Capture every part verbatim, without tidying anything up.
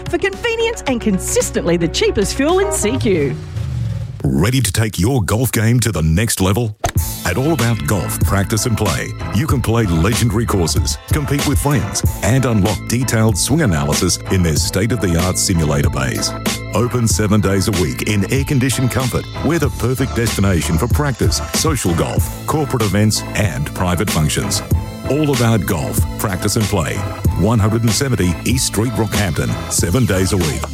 for convenience and consistently the cheapest fuel in C Q. Ready to take your golf game to the next level? At All About Golf Practice and Play, you can play legendary courses, compete with friends, and unlock detailed swing analysis in their state-of-the-art simulator bays. Open seven days a week in air-conditioned comfort, we're the perfect destination for practice, social golf, corporate events, and private functions. All About Golf Practice and Play, one seventy East Street, Rockhampton, seven days a week.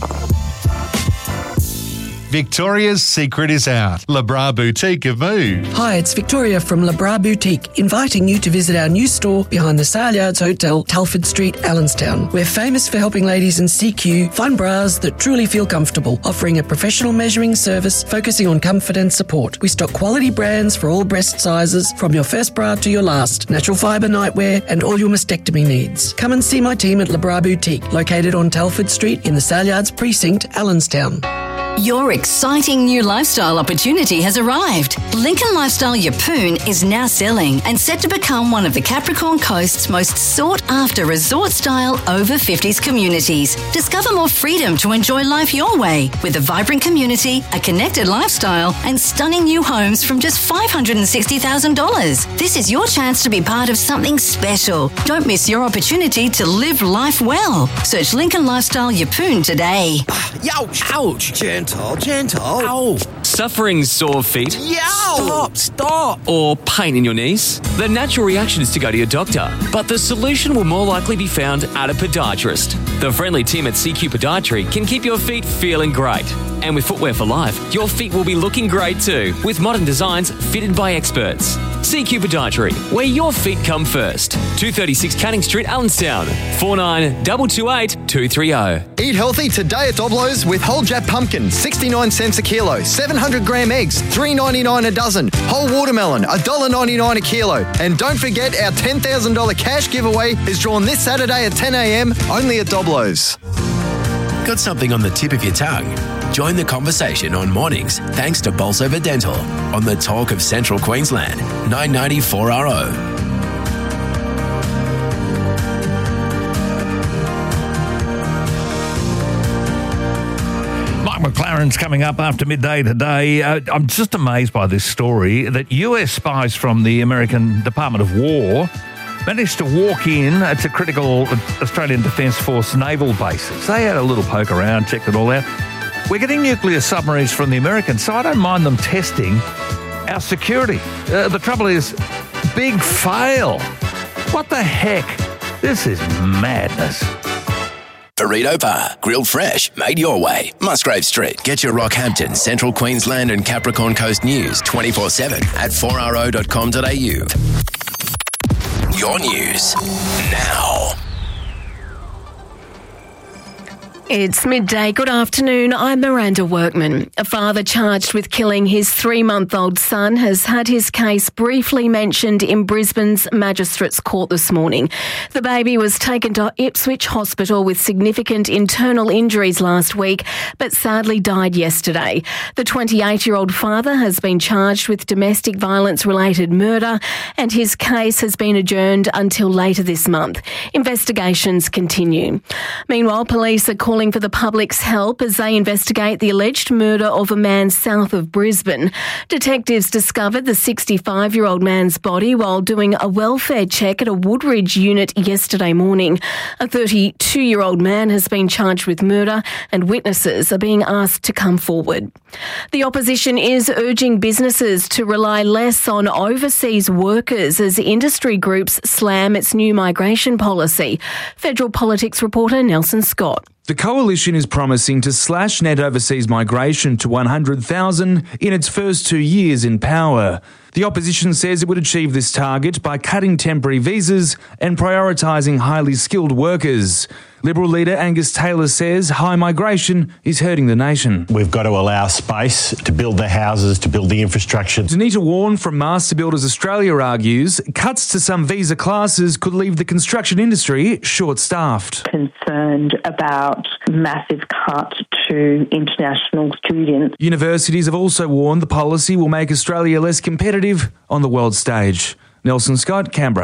Victoria's secret is out. Le Bras Boutique have moved. Hi, it's Victoria from Le Bras Boutique, inviting you to visit our new store behind the Saleyards Hotel, Telford Street, Allenstown. We're famous for helping ladies in C Q find bras that truly feel comfortable, offering a professional measuring service focusing on comfort and support. We stock quality brands for all breast sizes, from your first bra to your last, natural fibre nightwear, and all your mastectomy needs. Come and see my team at Le Bras Boutique, located on Telford Street in the Saleyards Precinct, Allenstown. Your exciting new lifestyle opportunity has arrived. Lincoln Lifestyle Yeppoon is now selling and set to become one of the Capricorn Coast's most sought-after resort-style over fifties communities. Discover more freedom to enjoy life your way with a vibrant community, a connected lifestyle, and stunning new homes from just five hundred sixty thousand dollars. This is your chance to be part of something special. Don't miss your opportunity to live life well. Search Lincoln Lifestyle Yeppoon today. Ouch! Ouch! Gentle, gentle. Ow! Suffering sore feet? Yow! Stop, stop! Or pain in your knees? The natural reaction is to go to your doctor, but the solution will more likely be found at a podiatrist. The friendly team at C Q Podiatry can keep your feet feeling great. And with Footwear for Life, your feet will be looking great too, with modern designs fitted by experts. C Q Podiatry, where your feet come first. two thirty-six Canning Street, Allenstown. four nine two two eight two three zero. Eat healthy today at Doblo's with whole Jap pumpkin, sixty-nine cents a kilo. seven hundred gram eggs, three ninety-nine a dozen. Whole watermelon, one dollar ninety-nine a kilo. And don't forget, our ten thousand dollars cash giveaway is drawn this Saturday at ten a.m. only at Doblo's. Got something on the tip of your tongue? Join the conversation on mornings thanks to Bolsover Dental on the Talk of Central Queensland, nine ninety four R O. McLaren's coming up after midday today. Uh, I'm just amazed by this story that U S spies from the American Department of War managed to walk in to critical Australian Defence Force naval bases. They had a little poke around, checked it all out. We're getting nuclear submarines from the Americans, so I don't mind them testing our security. Uh, the trouble is, big fail. What the heck? This is madness. Burrito Bar, grilled fresh, made your way. Musgrave Street. Get your Rockhampton, Central Queensland and Capricorn Coast news twenty-four seven at four r o dot com dot a u. Your news now. It's midday. Good afternoon. I'm Miranda Workman. A father charged with killing his three-month-old son has had his case briefly mentioned in Brisbane's Magistrates Court this morning. The baby was taken to Ipswich Hospital with significant internal injuries last week, but sadly died yesterday. The twenty-eight-year-old father has been charged with domestic violence-related murder, and his case has been adjourned until later this month. Investigations continue. Meanwhile, police are calling for the public's help as they investigate the alleged murder of a man south of Brisbane. Detectives discovered the sixty-five-year-old man's body while doing a welfare check at a Woodridge unit yesterday morning. A thirty-two-year-old man has been charged with murder and witnesses are being asked to come forward. The opposition is urging businesses to rely less on overseas workers as industry groups slam its new migration policy. Federal Politics reporter Nelson Scott. The coalition is promising to slash net overseas migration to one hundred thousand in its first two years in power. The opposition says it would achieve this target by cutting temporary visas and prioritising highly skilled workers. Liberal leader Angus Taylor says high migration is hurting the nation. We've got to allow space to build the houses, to build the infrastructure. Danita Warren from Master Builders Australia argues cuts to some visa classes could leave the construction industry short-staffed. Concerned about massive cut to international students. Universities have also warned the policy will make Australia less competitive on the world stage. Nelson Scott, Canberra.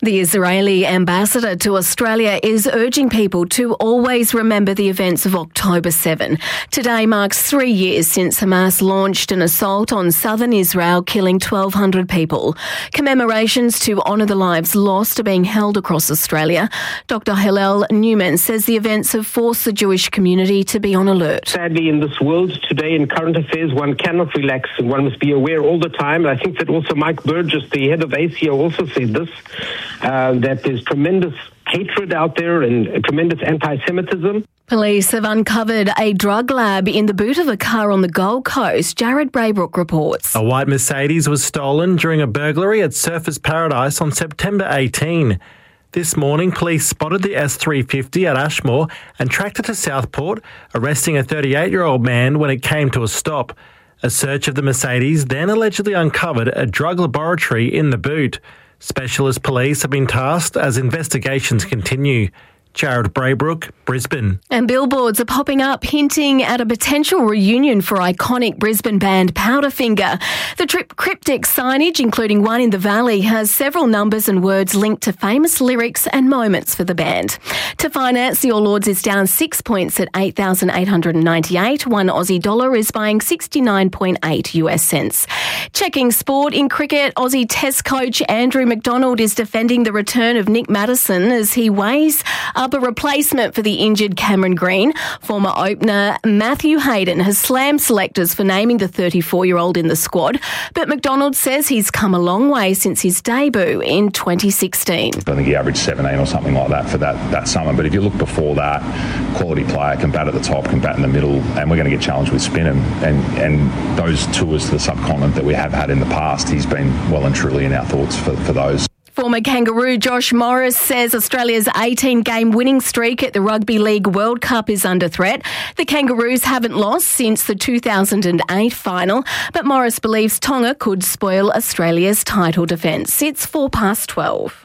The Israeli ambassador to Australia is urging people to always remember the events of October seventh. Today marks three years since Hamas launched an assault on southern Israel, killing twelve hundred people. Commemorations to honour the lives lost are being held across Australia. Doctor Hillel Newman says the events have forced the Jewish community to be on alert. Sadly, in this world today, in current affairs, one cannot relax and one must be aware all the time. I think that also Mike Burgess, the head of A C O, also said this. Uh, that there's tremendous hatred out there and tremendous anti-Semitism. Police have uncovered a drug lab in the boot of a car on the Gold Coast. Jared Braybrook reports. A white Mercedes was stolen during a burglary at Surfers Paradise on September eighteenth. This morning, police spotted the S three fifty at Ashmore and tracked it to Southport, arresting a thirty-eight-year-old man when it came to a stop. A search of the Mercedes then allegedly uncovered a drug laboratory in the boot. Specialist police have been tasked as investigations continue. Jared Braybrook, Brisbane. And billboards are popping up hinting at a potential reunion for iconic Brisbane band Powderfinger. The trip cryptic signage, including one in the Valley, has several numbers and words linked to famous lyrics and moments for the band. To finance, the All Ords is down six points at eight thousand eight hundred ninety-eight. One Aussie dollar is buying sixty-nine point eight US cents. Checking sport in cricket, Aussie Test coach Andrew McDonald is defending the return of Nick Maddison as he weighs up a replacement for the injured Cameron Green. Former opener Matthew Hayden has slammed selectors for naming the thirty-four-year-old in the squad, but McDonald says he's come a long way since his debut in twenty sixteen. I think he averaged seventeen or something like that for that, that summer, but if you look before that, quality player, can bat at the top, can bat in the middle, and we're going to get challenged with spin, and, and, and those tours to the subcontinent that we have had in the past, he's been well and truly in our thoughts for, for those. Former Kangaroo Josh Morris says Australia's eighteen-game winning streak at the Rugby League World Cup is under threat. The Kangaroos haven't lost since the two thousand eight final, but Morris believes Tonga could spoil Australia's title defence. It's four past twelve.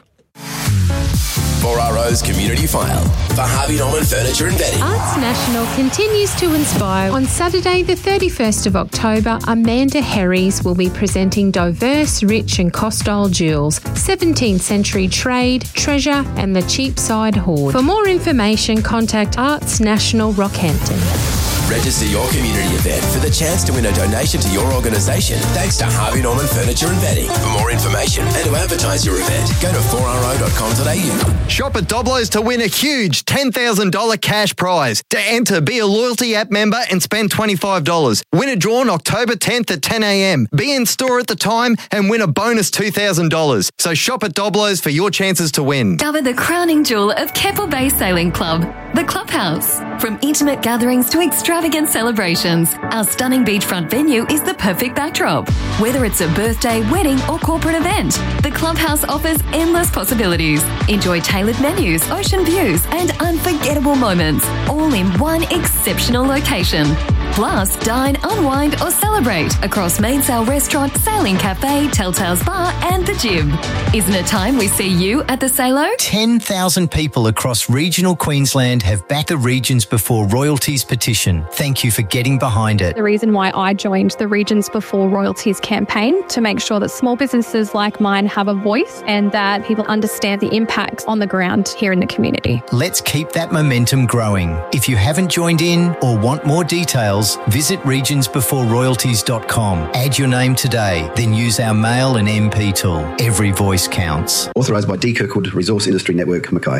four R O's Community File for Harvey Norman Furniture and Bedding. Arts National continues to inspire. On Saturday, the thirty-first of October, Amanda Herries will be presenting diverse, rich and Costyle jewels, seventeenth century trade, treasure and the Cheapside hoard. For more information, contact Arts National Rockhampton. Register your community event for the chance to win a donation to your organisation thanks to Harvey Norman Furniture and Bedding. For more information and to advertise your event, go to four r o dot com dot a u. Shop at Doblo's to win a huge ten thousand dollars cash prize. To enter, be a loyalty app member and spend twenty-five dollars. Win a draw on October tenth at ten a m. Be in store at the time and win a bonus two thousand dollars. So shop at Doblo's for your chances to win. Cover the crowning jewel of Keppel Bay Sailing Club, the Clubhouse. From intimate gatherings to extravagant celebrations, our stunning beachfront venue is the perfect backdrop. Whether it's a birthday, wedding or corporate event, the Clubhouse offers endless possibilities. Enjoy tailored menus, ocean views and unforgettable moments, all in one exceptional location. Plus, dine, unwind or celebrate across Mainsail Restaurant, Sailing Cafe, Telltale's Bar and the Gym. Isn't it time we see you at the Salo? ten thousand people across regional Queensland have backed the Regions Before Royalties petition. Thank you for getting behind it. The reason why I joined the Regions Before Royalties campaign, to make sure that small businesses like mine have a voice and that people understand the impacts on the ground here in the community. Let's keep that momentum growing. If you haven't joined in or want more details, visit regions before royalties dot com. Add your name today, then use our mail and M P tool. Every voice counts. Authorised by D Kirkwood Resource Industry Network, Mackay.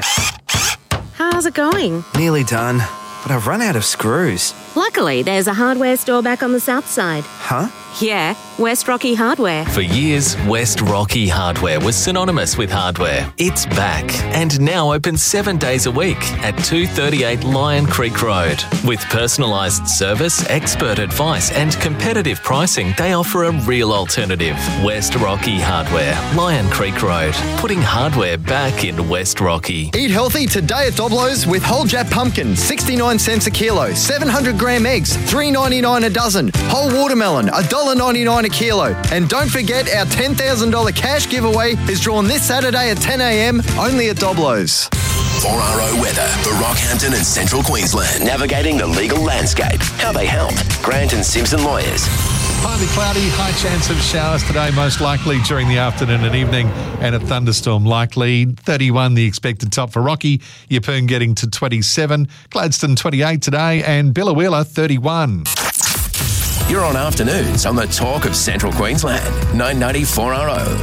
How's it going? Nearly done, but I've run out of screws. Luckily, there's a hardware store back on the south side. Huh? Yeah, West Rocky Hardware. For years, West Rocky Hardware was synonymous with hardware. It's back and now open seven days a week at two thirty-eight Lion Creek Road. With personalised service, expert advice and competitive pricing, they offer a real alternative. West Rocky Hardware, Lion Creek Road, putting hardware back in West Rocky. Eat healthy today at Doblo's with whole Jap pumpkin, sixty-nine cents a kilo, seven hundred gram eggs, three ninety-nine a dozen, whole watermelon, one dollar ninety-nine a kilo. And don't forget, our ten thousand dollars cash giveaway is drawn this Saturday at ten a m only at Doblo's. four R O weather for Rockhampton and Central Queensland. Navigating the legal landscape. How they help. Grant and Simpson Lawyers. Partly cloudy, high chance of showers today, most likely during the afternoon and evening, and a thunderstorm likely. thirty-one the expected top for Rocky, Yeppoon getting to twenty-seven, Gladstone twenty-eight today, and Biloela thirty-one. You're on afternoons on the Talk of Central Queensland, nine ninety four R O.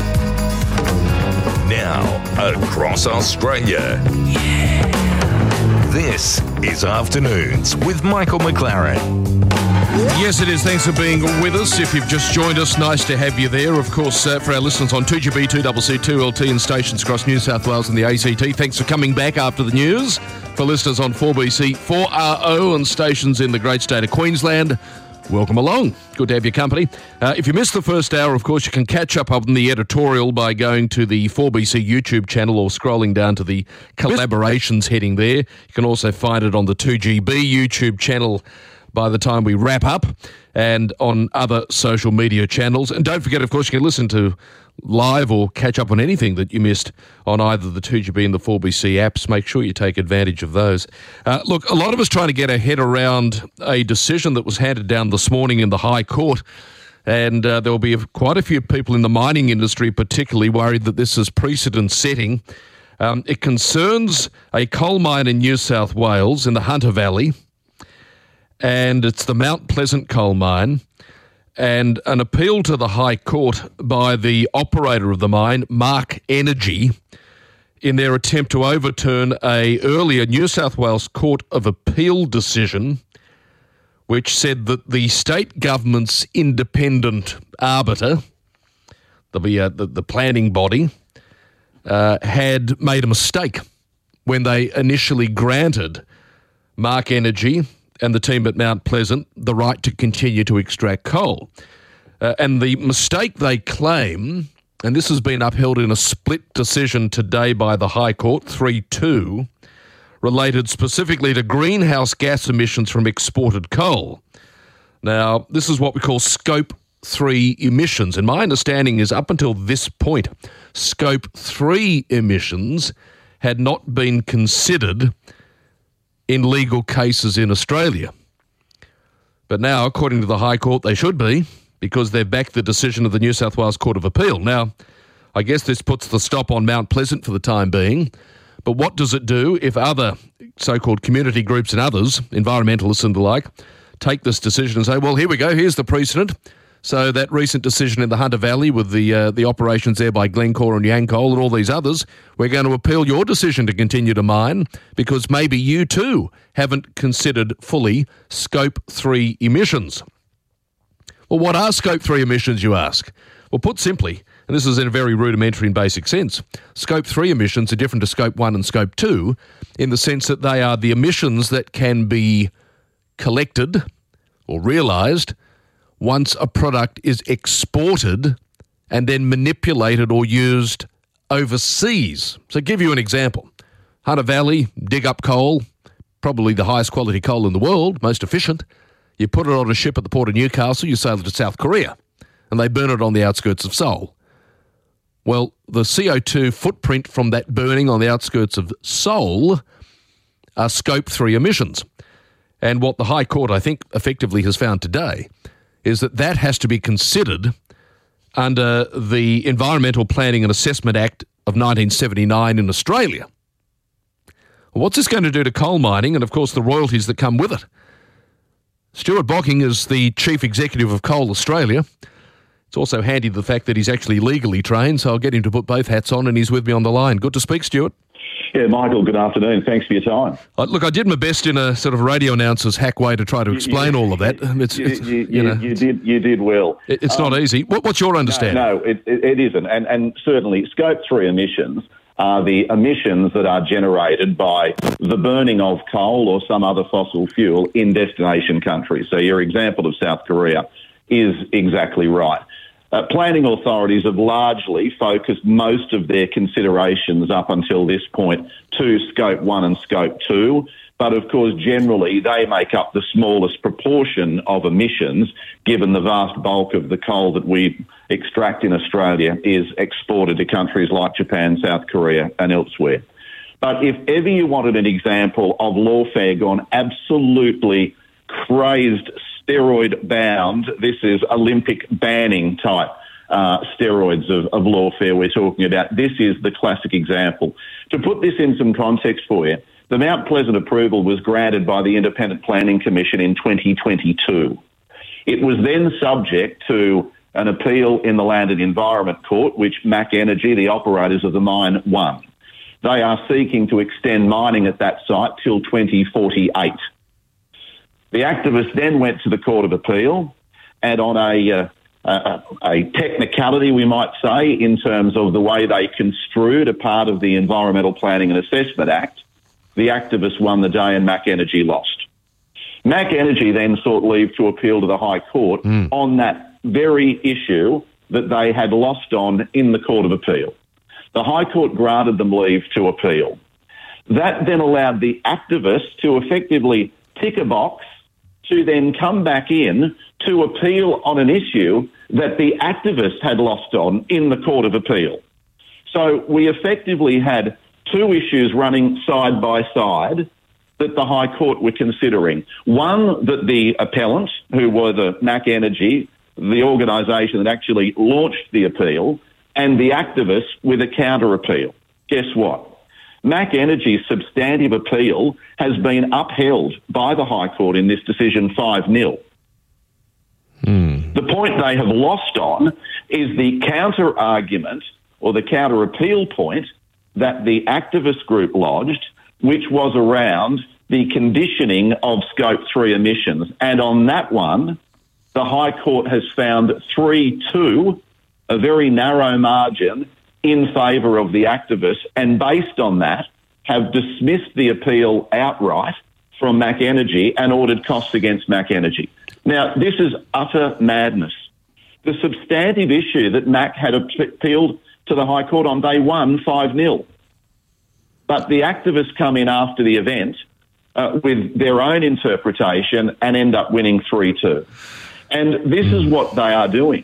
Now, across Australia. This is Afternoons with Michael McLaren. Yes, it is. Thanks for being with us. If you've just joined us, nice to have you there. Of course, uh, for our listeners on two G B, two C C, two L T and stations across New South Wales and the A C T, thanks for coming back after the news. For listeners on four B C, four R O and stations in the great state of Queensland, welcome along. Good to have your company. Uh, if you missed the first hour, of course, you can catch up on the editorial by going to the four B C YouTube channel or scrolling down to the collaborations heading there. You can also find it on the two G B YouTube channel by the time we wrap up, and on other social media channels. And don't forget, of course, you can listen to live or catch up on anything that you missed on either the two G B and the four B C apps. Make sure you take advantage of those. Uh, look, a lot of us trying to get our head around a decision that was handed down this morning in the High Court, and uh, there will be quite a few people in the mining industry particularly worried that this is precedent-setting. Um, it concerns a coal mine in New South Wales in the Hunter Valley, and it's the Mount Pleasant coal mine, and an appeal to the High Court by the operator of the mine, Mark Energy, in their attempt to overturn a earlier New South Wales Court of Appeal decision which said that the state government's independent arbiter, the, uh, the, the planning body, uh, had made a mistake when they initially granted Mark Energy and the team at Mount Pleasant the right to continue to extract coal. Uh, and the mistake they claim, and this has been upheld in a split decision today by the High Court, three two, related specifically to greenhouse gas emissions from exported coal. Now, this is what we call Scope three emissions, and my understanding is up until this point, Scope three emissions had not been considered in legal cases in Australia. But now, according to the High Court, they should be, because they've backed the decision of the New South Wales Court of Appeal. Now, I guess this puts the stop on Mount Pleasant for the time being, but what does it do if other so-called community groups and others, environmentalists and the like, take this decision and say, well, here we go, here's the precedent. So that recent decision in the Hunter Valley with the uh, the operations there by Glencore and Yancoal and all these others, we're going to appeal your decision to continue to mine because maybe you too haven't considered fully Scope three emissions. Well, what are Scope three emissions, you ask? Well, put simply, and this is in a very rudimentary and basic sense, Scope three emissions are different to Scope one and Scope two in the sense that they are the emissions that can be collected or realised once a product is exported and then manipulated or used overseas. So give you an example. Hunter Valley, dig up coal, probably the highest quality coal in the world, most efficient. You put it on a ship at the port of Newcastle, you sail it to South Korea, and they burn it on the outskirts of Seoul. Well, the C O two footprint from that burning on the outskirts of Seoul are Scope three emissions. And what the High Court, I think, effectively has found today is that that has to be considered under the Environmental Planning and Assessment Act of nineteen seventy-nine in Australia. Well, what's this going to do to coal mining and, of course, the royalties that come with it? Stuart Bocking is the Chief Executive of Coal Australia. It's also handy the fact that he's actually legally trained, so I'll get him to put both hats on, and he's with me on the line. Good to speak, Stuart. Yeah, Michael, good afternoon. Thanks for your time. Uh, look, I did my best in a sort of radio announcer's hack way to try to explain you, all of that. It's, you, it's, you, you, know, you did you did well. It, it's um, not easy. What, what's your understanding? No, no it, it, it isn't. And, and certainly Scope three emissions are the emissions that are generated by the burning of coal or some other fossil fuel in destination countries. So your example of South Korea is exactly right. Uh, planning authorities have largely focused most of their considerations up until this point to Scope one and Scope two, but of course generally they make up the smallest proportion of emissions given the vast bulk of the coal that we extract in Australia is exported to countries like Japan, South Korea and elsewhere. But if ever you wanted an example of lawfare gone absolutely crazed steroid bound. This is Olympic banning type uh, steroids of, of lawfare we're talking about. This is the classic example. To put this in some context for you, the Mount Pleasant approval was granted by the Independent Planning Commission in twenty twenty-two. It was then subject to an appeal in the Land and Environment Court, which Mac Energy, the operators of the mine, won. They are seeking to extend mining at that site till twenty forty-eight. The activists then went to the Court of Appeal, and on a, uh, a, a technicality, we might say, in terms of the way they construed a part of the Environmental Planning and Assessment Act, the activists won the day and Mac Energy lost. Mac Energy then sought leave to appeal to the High Court mm. on that very issue that they had lost on in the Court of Appeal. The High Court granted them leave to appeal. That then allowed the activists to effectively tick a box to then come back in to appeal on an issue that the activists had lost on in the Court of Appeal. So we effectively had two issues running side by side that the High Court were considering. One, that the appellant, who were the Mac Energy, the organisation that actually launched the appeal, and the activists with a counter-appeal. Guess what? Mac Energy's substantive appeal has been upheld by the High Court in this decision five nil. Mm. The point they have lost on is the counter-argument or the counter-appeal point that the activist group lodged, which was around the conditioning of Scope three emissions. And on that one, the High Court has found three two, a very narrow margin, in favour of the activists, and based on that, have dismissed the appeal outright from Mac Energy and ordered costs against Mac Energy. Now, this is utter madness. The substantive issue that Mac had appealed to the High Court on day one, five nil. But the activists come in after the event uh, with their own interpretation and end up winning three two. And this is what they are doing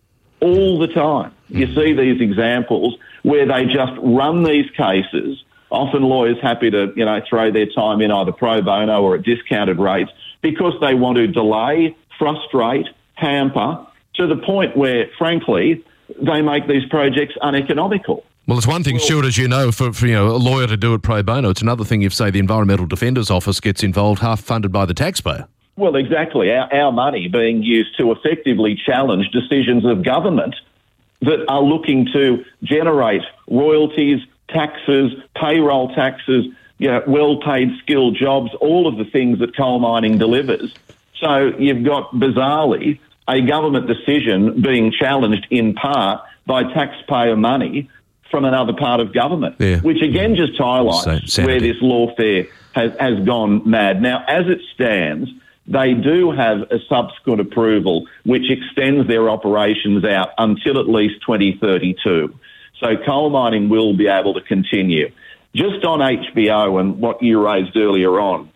all the time. You see these examples where they just run these cases, often lawyers happy to, you know, throw their time in either pro bono or at discounted rates because they want to delay, frustrate, hamper, to the point where, frankly, they make these projects uneconomical. Well, it's one thing, well, Stuart, as you know, for, for you know a lawyer to do it pro bono. It's another thing if, say, the Environmental Defenders Office gets involved, half funded by the taxpayer. Well, exactly. Our, our money being used to effectively challenge decisions of government that are looking to generate royalties, taxes, payroll taxes, you know, well-paid skilled jobs, all of the things that coal mining delivers. So you've got, bizarrely, a government decision being challenged in part by taxpayer money from another part of government, yeah. which again just highlights where this lawfare has, has gone mad. Now, as it stands, they do have a subsequent approval which extends their operations out until at least twenty thirty-two. So coal mining will be able to continue. Just on H B O and what you raised earlier on,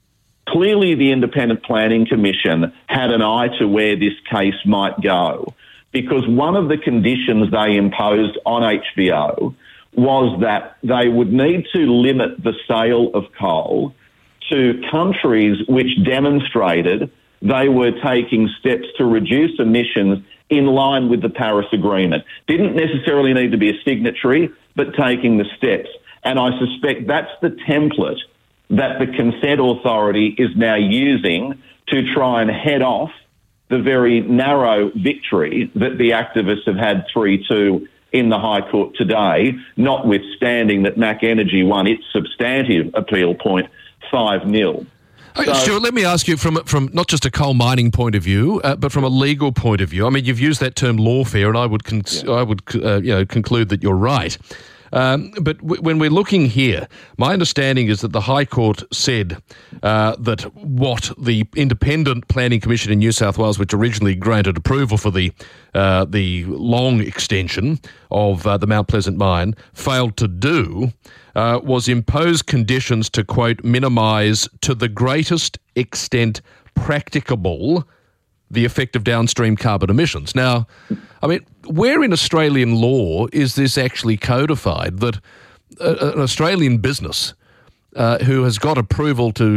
clearly the Independent Planning Commission had an eye to where this case might go, because one of the conditions they imposed on H B O was that they would need to limit the sale of coal to countries which demonstrated they were taking steps to reduce emissions in line with the Paris Agreement. Didn't necessarily need to be a signatory, but taking the steps. And I suspect that's the template that the Consent Authority is now using to try and head off the very narrow victory that the activists have had three two in the High Court today, notwithstanding that Mac Energy won its substantive appeal point five nil. So, Stuart, let me ask you from from not just a coal mining point of view, uh, but from a legal point of view. I mean, you've used that term lawfare, and I would con- yeah. I would uh, you know conclude that you're right. Um, but w- when we're looking here, my understanding is that the High Court said uh, that what the Independent Planning Commission in New South Wales, which originally granted approval for the uh, the long extension of uh, the Mount Pleasant mine, failed to do uh, was impose conditions to, quote, minimise to the greatest extent practicable the effect of downstream carbon emissions. Now, I mean, where in Australian law is this actually codified that a, an Australian business uh, who has got approval to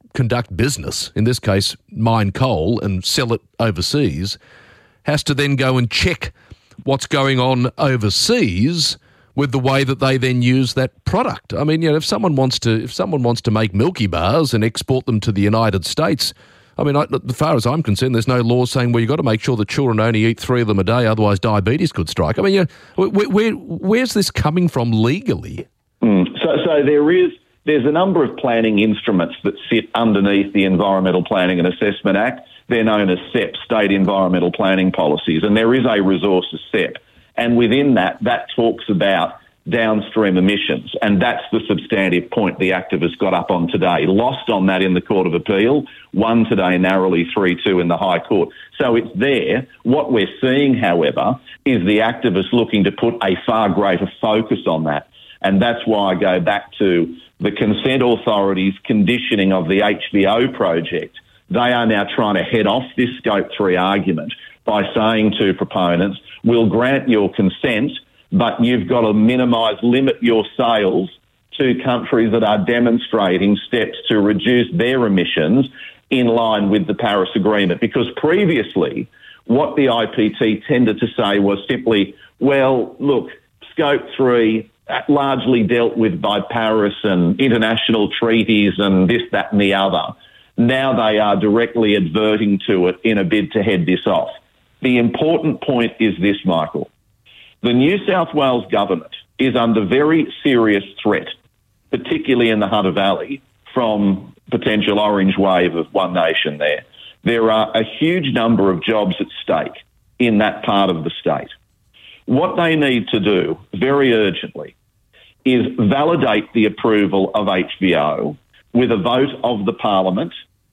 conduct business, in this case, mine coal and sell it overseas, has to then go and check what's going on overseas with the way that they then use that product. I mean, you know, if someone wants to, if someone wants to make Milky Bars and export them to the United States, I mean, I, as far as I'm concerned, there's no law saying, well, you've got to make sure the children only eat three of them a day, otherwise diabetes could strike. I mean, you know, where, where, where's this coming from legally? Mm. So, so there is, there's a number of planning instruments that sit underneath the Environmental Planning and Assessment Act. They're known as S E P, State Environmental Planning Policies, and there is a resources S E P. And within that, that talks about downstream emissions, and that's the substantive point the activists got up on today. Lost on that in the Court of Appeal, won today narrowly three two in the High Court. So it's there. What we're seeing, however, is the activists looking to put a far greater focus on that. And that's why I go back to the consent authorities' conditioning of the H V O project. They are now trying to head off this Scope three argument by saying to proponents, we'll grant your consent, but you've got to minimise, limit your sales to countries that are demonstrating steps to reduce their emissions in line with the Paris Agreement. Because previously, what the I P T tended to say was simply, well, look, Scope three largely dealt with by Paris and international treaties and this, that and the other. Now they are directly adverting to it in a bid to head this off. The important point is this, Michael. The New South Wales government is under very serious threat, particularly in the Hunter Valley, from potential orange wave of One Nation there. There are a huge number of jobs at stake in that part of the state. What they need to do, very urgently, is validate the approval of H V O with a vote of the Parliament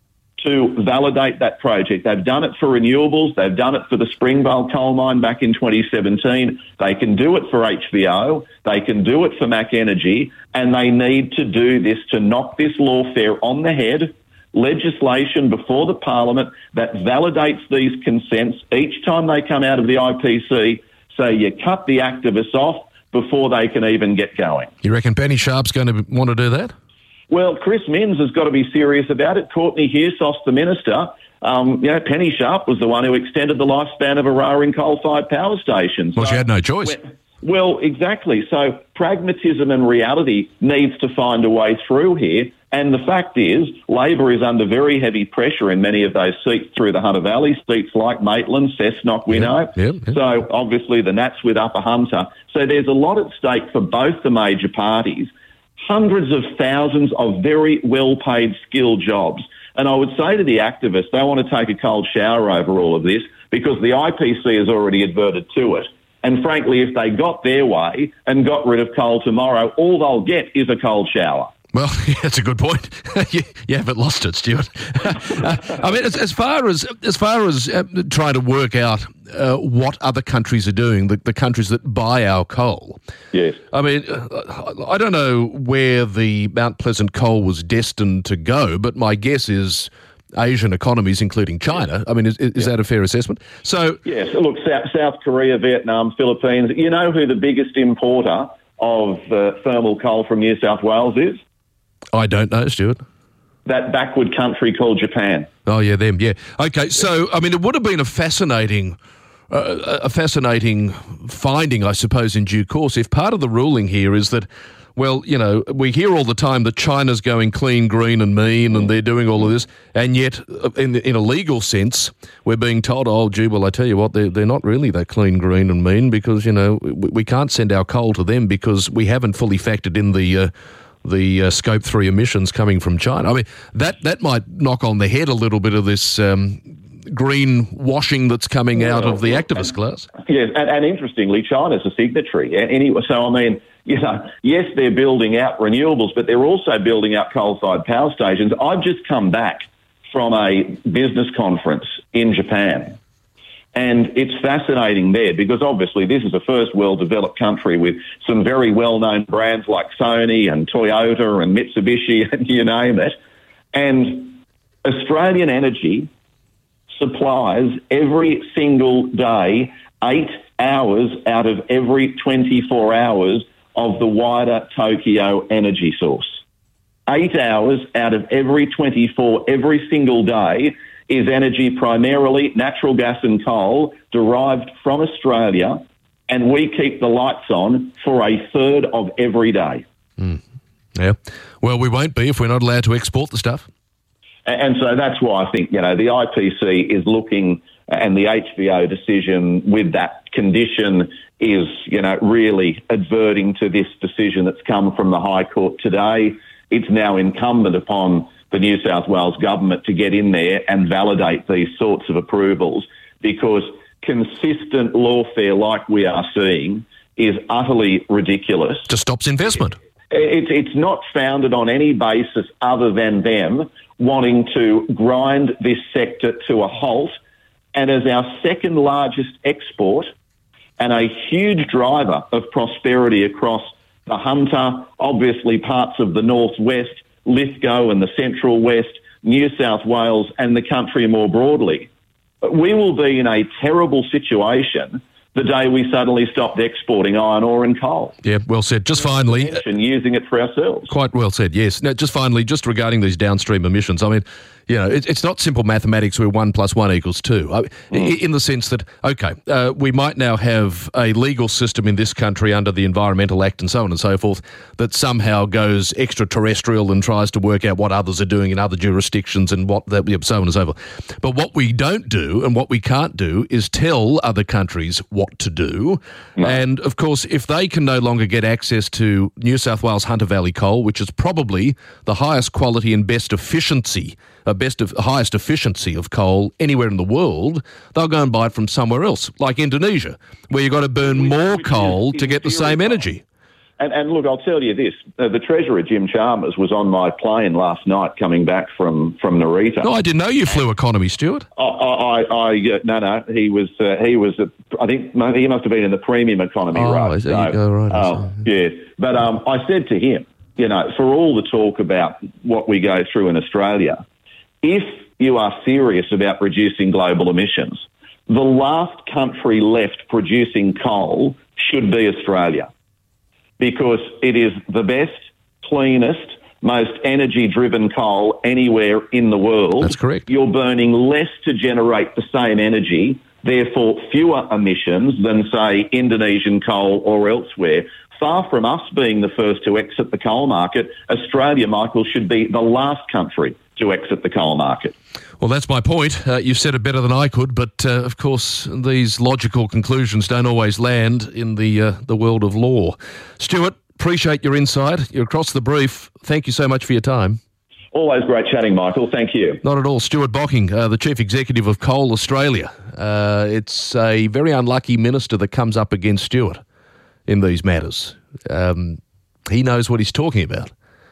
to validate that project. They've done it for renewables. They've done it for the Springvale coal mine back in twenty seventeen. They can do it for H V O. They can do it for Mac Energy. And they need to do this to knock this lawfare on the head, legislation before the Parliament that validates these consents each time they come out of the I P C, so you cut the activists off before they can even get going. You reckon Penny Sharp's going to want to do that? Well, Chris Minns has got to be serious about it. Courtney Hughes-Sauce, the minister, um, you know, Penny Sharp was the one who extended the lifespan of Eraring coal-fired power stations. Well, so, she had no choice. Well, exactly. So pragmatism and reality needs to find a way through here. And the fact is, Labor is under very heavy pressure in many of those seats through the Hunter Valley, seats like Maitland, Cessnock, Winnow. Yeah, yeah, yeah. So obviously the Nats with Upper Hunter. So there's a lot at stake for both the major parties. Hundreds of thousands of very well-paid, skilled jobs. And I would say to the activists, they want to take a cold shower over all of this because the I P C has already adverted to it. And frankly, if they got their way and got rid of coal tomorrow, all they'll get is a cold shower. Well, yeah, that's a good point. you, you haven't lost it, Stuart. uh, I mean, as, as far as as far as uh, trying to work out uh, what other countries are doing, the, the countries that buy our coal. Yes. I mean, uh, I don't know where the Mount Pleasant coal was destined to go, but my guess is Asian economies, including China. I mean, is, is yeah. that a fair assessment? So, yes. Look, South, South Korea, Vietnam, Philippines. You know who the biggest importer of uh, thermal coal from New South Wales is? I don't know, Stuart. That backward country called Japan. Oh, yeah, them, yeah. Okay, so, I mean, it would have been a fascinating uh, a fascinating finding, I suppose, in due course, if part of the ruling here is that, well, you know, we hear all the time that China's going clean, green and mean and they're doing all of this, and yet, in, in a legal sense, we're being told, oh, gee, well, I tell you what, they're, they're not really that clean, green and mean because, you know, we, we can't send our coal to them because we haven't fully factored in the... Uh, the uh, Scope three emissions coming from China. I mean, that, that might knock on the head a little bit of this um, green washing that's coming well, out of the activist and, class. Yes, and, and interestingly, China's a signatory. Anyway, so, I mean, you know, yes, they're building out renewables, but they're also building out coal-fired power stations. I've just come back from a business conference in Japan. And it's fascinating there because obviously this is a first world-developed country with some very well-known brands like Sony and Toyota and Mitsubishi and you name it. And Australian Energy supplies every single day eight hours out of every twenty-four hours of the wider Tokyo energy source. Eight hours out of every twenty-four, every single day, is energy primarily natural gas and coal derived from Australia, and we keep the lights on for a third of every day. Mm. Yeah. Well, we won't be if we're not allowed to export the stuff. And so that's why I think, you know, the I P C is looking, and the H V O decision with that condition is, you know, really adverting to this decision that's come from the High Court today. It's now incumbent upon the New South Wales government to get in there and validate these sorts of approvals, because consistent lawfare like we are seeing is utterly ridiculous. Just stops investment. It, it, it's not founded on any basis other than them wanting to grind this sector to a halt. And as our second largest export and a huge driver of prosperity across the Hunter, obviously parts of the northwest, Lithgow and the central west, New South Wales and the country more broadly, we will be in a terrible situation the day we suddenly stopped exporting iron ore and coal. Yeah, well said. Just finally... And using it for ourselves. Quite well said, yes. Now, just finally, just regarding these downstream emissions, I mean, you know, it, it's not simple mathematics where one plus one equals two, I, mm. in the sense that, OK, uh, we might now have a legal system in this country under the Environmental Act and so on and so forth that somehow goes extraterrestrial and tries to work out what others are doing in other jurisdictions and what that, so on and so forth. But what we don't do and what we can't do is tell other countries what to do. No. And, of course, if they can no longer get access to New South Wales Hunter Valley coal, which is probably the highest quality and best efficiency Uh, best of highest efficiency of coal anywhere in the world, they'll go and buy it from somewhere else, like Indonesia, where you've got to burn more coal to get the same energy. And, and look, I'll tell you this, uh, the Treasurer, Jim Chalmers, was on my plane last night coming back from, from Narita. No, I didn't know you flew economy, Stuart. I, I, I uh, no, no, he was, uh, he was, uh, I think he must have been in the premium economy, oh, right? So, oh, right. Uh, yeah, but um, I said to him, you know, for all the talk about what we go through in Australia, if you are serious about reducing global emissions, the last country left producing coal should be Australia, because it is the best, cleanest, most energy-driven coal anywhere in the world. That's correct. You're burning less to generate the same energy, therefore fewer emissions than, say, Indonesian coal or elsewhere. Far from us being the first to exit the coal market, Australia, Michael, should be the last country to exit the coal market. Well, that's my point. Uh, you've said it better than I could, but uh, of course these logical conclusions don't always land in the uh, the world of law. Stuart, appreciate your insight. You're across the brief. Thank you so much for your time. Always great chatting, Michael. Thank you. Not at all. Stuart Bocking, uh, the Chief Executive of Coal Australia. Uh, it's a very unlucky minister that comes up against Stuart in these matters. Um, he knows what he's talking about.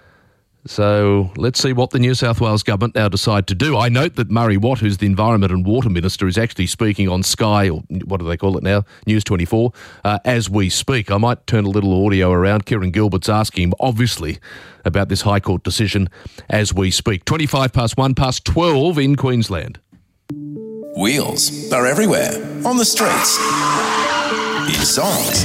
So let's see what the New South Wales government now decide to do. I note that Murray Watt, who's the Environment and Water Minister, is actually speaking on Sky, or what do they call it now, News twenty-four, uh, as we speak. I might turn a little audio around. Kieran Gilbert's asking him, obviously, about this High Court decision as we speak. twenty-five past one, past twelve in Queensland. Wheels are everywhere, on the streets, in songs.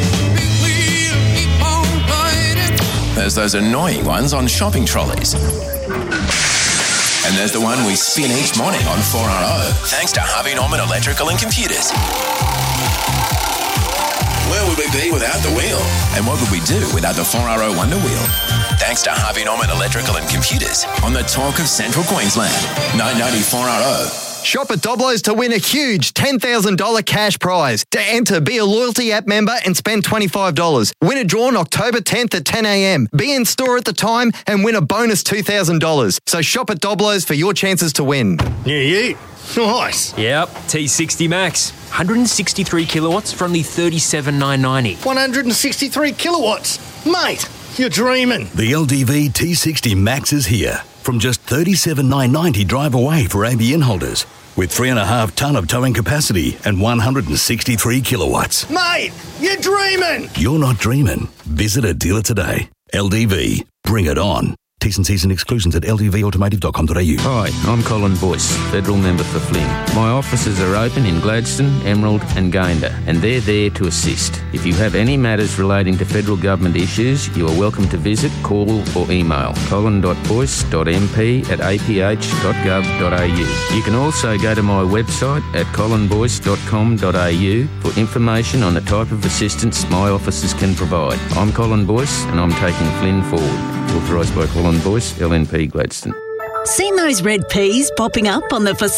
There's those annoying ones on shopping trolleys. And there's the one we spin each morning on four R O, thanks to Harvey Norman Electrical and Computers. Where would we be without the wheel? And what would we do without the four R O Wonder Wheel? Thanks to Harvey Norman Electrical and Computers on the talk of Central Queensland. nine ninety four R O. Shop at Doblo's to win a huge ten thousand dollars cash prize. To enter, be a loyalty app member and spend twenty-five dollars. Win a draw on October tenth at ten a.m. Be in store at the time and win a bonus two thousand dollars. So shop at Doblo's for your chances to win. Yeah, yeah. Nice. Yep, T sixty Max. one hundred sixty-three kilowatts for only thirty-seven thousand nine hundred ninety. one hundred sixty-three kilowatts. Mate, you're dreaming. The L D V T sixty Max is here. From just thirty-seven thousand nine hundred ninety drive away for A B N holders. With three and a half tonne of towing capacity and one hundred sixty-three kilowatts. Mate, you're dreaming. You're not dreaming. Visit a dealer today. L D V. Bring it on. T T's and C's and exclusions at l d v automotive dot com dot a u. Hi, I'm Colin Boyce, Federal Member for Flynn. My offices are open in Gladstone, Emerald and Gayndah, and they're there to assist. If you have any matters relating to federal government issues, you are welcome to visit, call or email colin dot boyce dot m p at a p h dot gov dot a u. You can also go to my website at colin boyce dot com dot a u for information on the type of assistance my offices can provide. I'm Colin Boyce and I'm taking Flynn forward. Authorised by Colin Boyce, L N P Gladstone. Seen those red peas popping up on the facade?